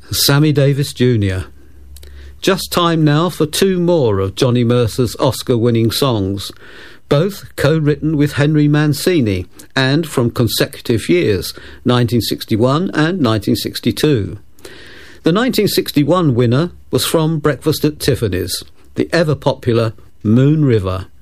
Sammy Davis Jr. Just time now for two more of Johnny Mercer's Oscar-winning songs, both co-written with Henry Mancini, and from consecutive years, 1961 and 1962. The 1961 winner was from Breakfast at Tiffany's, the ever-popular Moon River.